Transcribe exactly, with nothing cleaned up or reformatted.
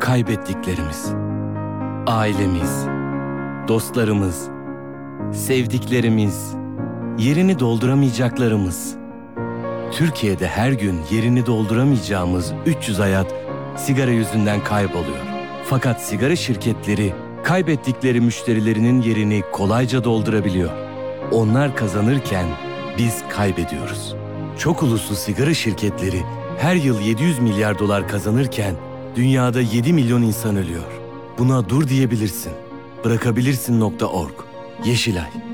kaybettiklerimiz, ailemiz, dostlarımız, sevdiklerimiz, yerini dolduramayacaklarımız. Türkiye'de her gün yerini dolduramayacağımız üç yüz hayat sigara yüzünden kayboluyor. Fakat sigara şirketleri kaybettikleri müşterilerinin yerini kolayca doldurabiliyor. Onlar kazanırken biz kaybediyoruz. Çok uluslu sigara şirketleri her yıl yedi yüz milyar dolar kazanırken dünyada yedi milyon insan ölüyor. Buna dur diyebilirsin. Bırakabilirsin nokta org. Yeşilay.